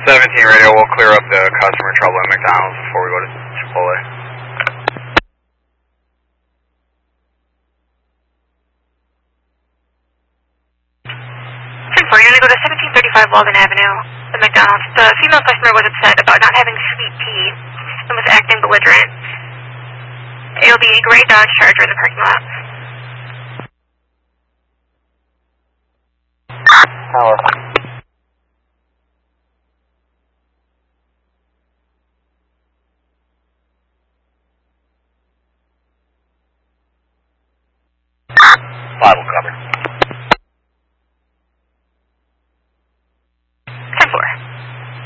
17 radio, we'll clear up the customer trouble at McDonald's before we go to Chipotle. You're going to go to 1735 Walden Avenue, the McDonald's. The female customer was upset about not having sweet tea and was acting belligerent. It'll be a gray Dodge Charger in the parking lot. Tower. Bible cover.